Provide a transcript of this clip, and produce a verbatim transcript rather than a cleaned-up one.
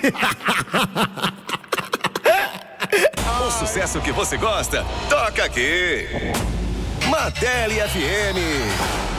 O sucesso que você gosta, toca aqui. Martelli F M.